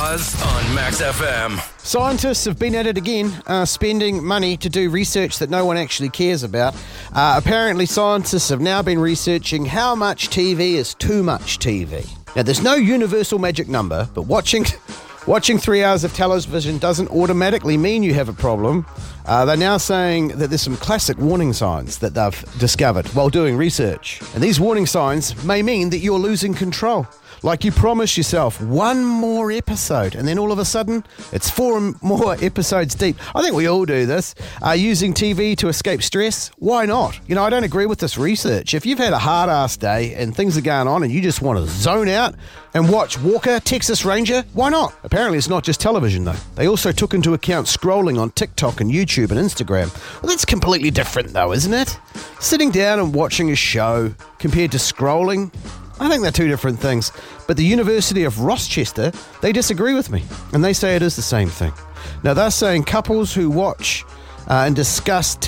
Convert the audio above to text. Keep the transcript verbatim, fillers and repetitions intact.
Buzz on Max F M. Scientists have been at it again, uh, spending money to do research that no one actually cares about. Uh, apparently, scientists have now been researching how much T V is too much T V. Now, there's no universal magic number, but watching watching three hours of television doesn't automatically mean you have a problem. Uh, they're now saying that there's some classic warning signs that they've discovered while doing research. And these warning signs may mean that you're losing control. Like you promise yourself one more episode, and then all of a sudden, it's four more episodes deep. I think we all do this. Uh, using T V to escape stress, why not? You know, I don't agree with this research. If you've had a hard-ass day and things are going on and you just want to zone out and watch Walker, Texas Ranger, why not? Apparently it's not just television, though. They also took into account scrolling on TikTok and YouTube and Instagram. Well, that's completely different, though, isn't it? Sitting down and watching a show compared to scrolling, I think they're two different things. But the University of Rochester, they disagree with me, and they say it is the same thing. Now, they're saying couples who watch uh, and discuss